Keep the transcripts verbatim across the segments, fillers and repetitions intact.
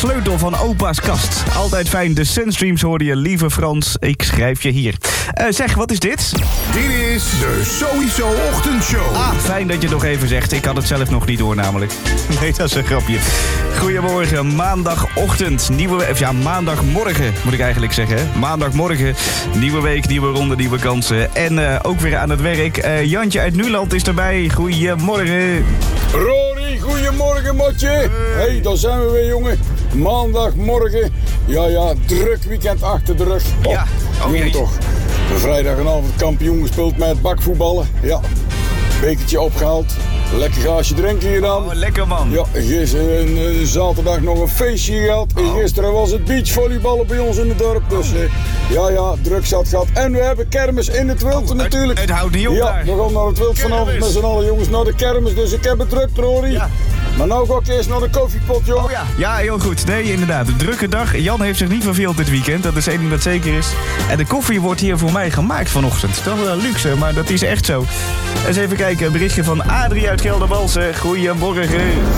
sleutel van opa's kast. Altijd fijn, de Sunstreams hoorde je, lieve Frans. Ik schrijf je hier. Uh, zeg, wat is dit? Dit is de Sowieso Ochtendshow. Ah, fijn dat je het nog even zegt. Ik had het zelf nog niet door namelijk. Nee, dat is een grapje. Goedemorgen, maandagochtend. Nieuwe we- of ja, maandagmorgen moet ik eigenlijk zeggen. Hè? Maandagmorgen, nieuwe week, nieuwe ronde, nieuwe kansen. En uh, ook weer aan het werk. Uh, Jantje uit Nuland is erbij. Goedemorgen. Rory, goedemorgen, motje. Hé, hey, daar zijn we weer, jongen. Maandagmorgen. Ja, ja, druk weekend achter de rug. Oh, Ja, oh jongen jee. toch. Vrijdagavond kampioen gespeeld met bakvoetballen. Ja, bekertje opgehaald. Lekker glaasje drinken gedaan. Oh, lekker man. Ja, gisteren uh, zaterdag nog een feestje gehad. En Oh. gisteren was het beachvolleyballen bij ons in het dorp. Dus uh, ja, ja, druk zat gehad. En we hebben kermis in het wild Oh, natuurlijk. het, het houdt niet op Ja, daar. we gaan naar het wild vanavond Kermis. met z'n allen jongens naar de kermis. Dus ik heb het druk, Rory. Ja. Maar nou ga ik eerst naar de koffiepot, joh. Oh ja, ja, heel goed. Nee, inderdaad. Een drukke dag. Jan heeft zich niet verveeld dit weekend. Dat is één ding dat zeker is. En de koffie wordt hier voor mij gemaakt vanochtend. Dat is wel luxe, maar dat is echt zo. Eens even kijken. Een berichtje van Adrie uit Geldermalsen. Goedemorgen.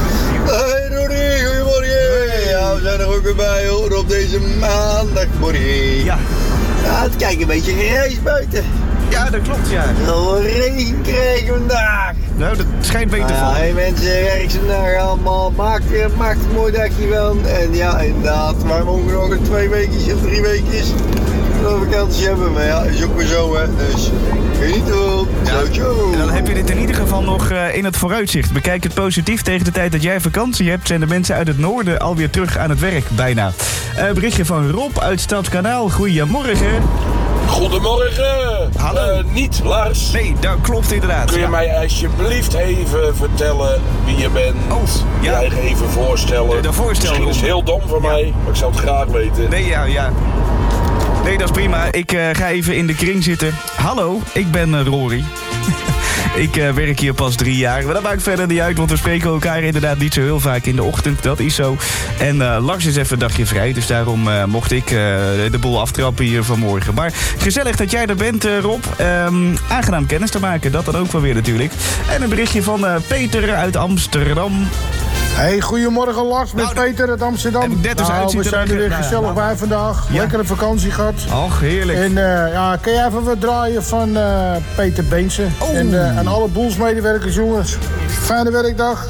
Hey Rory, goedemorgen. Ja, we zijn er ook weer bij hoor, op deze maandagmorgen. Ja, Ja, het kijkt een beetje gereisd buiten. ja, dat klopt, ja. Al regen krijgen vandaag. Nou, dat schijnt beter Nou ja, van. hey mensen, werk ze vandaag allemaal. Maak, maak er een mooi dagje van. En ja, inderdaad, wij mogen nog een twee weken of drie weken een vakantie hebben. Maar ja, is ook weer zo hè. Dus geniet erop. Ciao, ciao. En dan heb je dit in ieder geval nog uh, in het vooruitzicht. Bekijk het positief. Tegen de tijd dat jij vakantie hebt, zijn de mensen uit het noorden alweer terug aan het werk, bijna. Uh, berichtje van Rob uit Stadskanaal. Goedemorgen. Goedemorgen. Hallo. Uh, niet Lars. Nee, dat klopt inderdaad. Kun je Ja. mij alsjeblieft even vertellen wie je bent? Oh, ja. Je eigen even voorstellen. De- de voorstellen. Misschien is het heel dom van Ja. mij, maar ik zou het graag weten. Nee, ja, ja. Nee, dat is prima. Ik uh, ga even in de kring zitten. Hallo, ik ben uh, Rory. Ik uh, werk hier pas drie jaar. Maar dat maakt verder niet uit, want we spreken elkaar inderdaad niet zo heel vaak in de ochtend. Dat is zo. En uh, Lars is even een dagje vrij, dus daarom uh, mocht ik uh, de boel aftrappen hier vanmorgen. Maar gezellig dat jij er bent, uh, Rob. Um, aangenaam kennis te maken, dat dan ook wel weer natuurlijk. En een berichtje van uh, Peter uit Amsterdam. Hey, goedemorgen Lars, met Nou, dat- Peter uit Amsterdam. heb ik net eens uit nou, we zitten zijn er leggen. weer Nou ja, gezellig nou. bij vandaag. Ja. Lekkere vakantie gehad. Och, heerlijk. En uh, ja, kun jij even wat draaien van uh, Peter Beense. Oh. En uh, aan alle boelsmedewerkers, jongens. Fijne werkdag.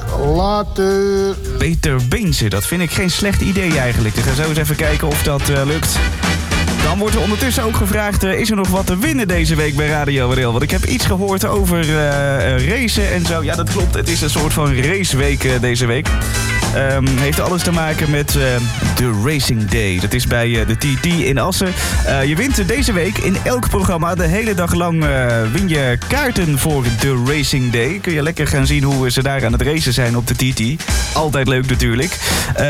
Later. Peter Beense, dat vind ik geen slecht idee eigenlijk. Ik ga zo eens even kijken of dat uh, lukt. Dan wordt er ondertussen ook gevraagd, uh, is er nog wat te winnen deze week bij Radio R L? Want ik heb iets gehoord over uh, uh, racen en zo. Ja, dat klopt. Het is een soort van raceweek uh, deze week. Um, heeft alles te maken met uh, de Racing Day. Dat is bij uh, de T T in Assen. Uh, je wint deze week in elk programma de hele dag lang uh, win je kaarten voor de Racing Day. Kun je lekker gaan zien hoe ze daar aan het racen zijn op de T T. Altijd leuk natuurlijk.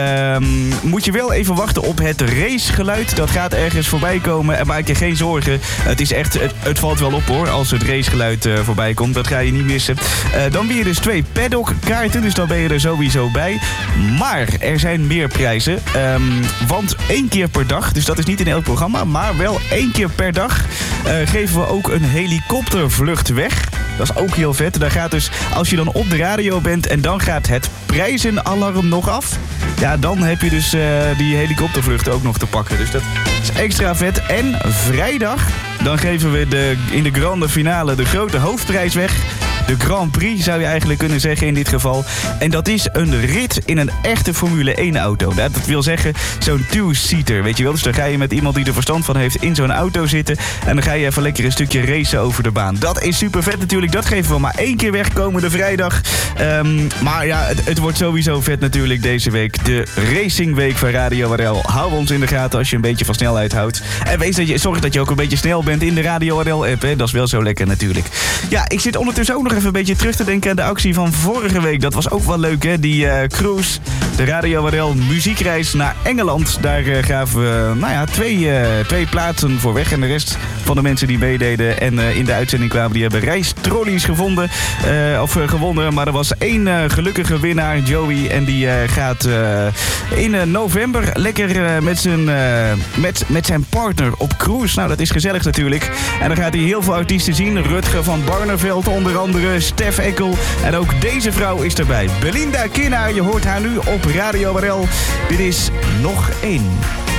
Um, moet je wel even wachten op het racegeluid. Dat gaat ergens voorbij komen. En maak je geen zorgen. Het is echt, het, het valt wel op hoor, als het racegeluid uh, voorbij komt. Dat ga je niet missen. Uh, dan win je dus twee paddock kaarten. Dus dan ben je er sowieso bij. Maar er zijn meer prijzen. Um, want één keer per dag, dus dat is niet in elk programma, maar wel één keer per dag uh, geven we ook een helikoptervlucht weg. Dat is ook heel vet. Daar gaat dus, als je dan op de radio bent en dan gaat het prijzenalarm nog af. Ja, dan heb je dus uh, die helikoptervlucht ook nog te pakken. Dus dat is extra vet. En vrijdag, dan geven we de, in de grande finale de grote hoofdprijs weg. De Grand Prix zou je eigenlijk kunnen zeggen in dit geval. En dat is een rit in een echte Formule één auto. Dat wil zeggen zo'n two-seater, weet je wel. Dus dan ga je met iemand die er verstand van heeft in zo'n auto zitten. En dan ga je even lekker een stukje racen over de baan. Dat is super vet natuurlijk. Dat geven we maar één keer weg komende vrijdag. Um, maar ja, het, het wordt sowieso vet natuurlijk deze week. De Racingweek van Radio R L. Hou ons in de gaten als je een beetje van snelheid houdt. En wees dat je, zorg dat je ook een beetje snel bent in de Radio R L-app. Hè? Dat is wel zo lekker natuurlijk. Ja, ik zit ondertussen ook nog even een beetje terug te denken aan de actie van vorige week. Dat was ook wel leuk, hè? Die uh, cruise, de Radio R L muziekreis naar Engeland. Daar uh, gaven we, nou ja, twee, uh, twee plaatsen voor weg. En de rest van de mensen die meededen en uh, in de uitzending kwamen, die hebben reistrollies gevonden. Uh, of uh, gewonnen. Maar er was één uh, gelukkige winnaar, Joey. En die uh, gaat uh, in uh, november lekker uh, met, zijn, uh, met, met zijn partner op cruise. Nou, dat is gezellig natuurlijk. En dan gaat hij heel veel artiesten zien. Rutger van Barneveld onder andere. uur Stef Ekkel. En ook deze vrouw is erbij. Belinda Kinnaar, je hoort haar nu op Radio R L. Dit is Nog één.